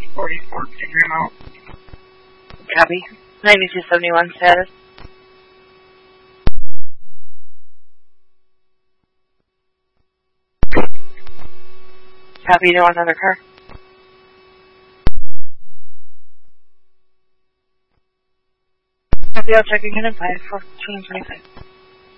44, figure him out. Copy. 9271 status. Copy, no one on the car. Copy, I'll check again in 5, 14, 25.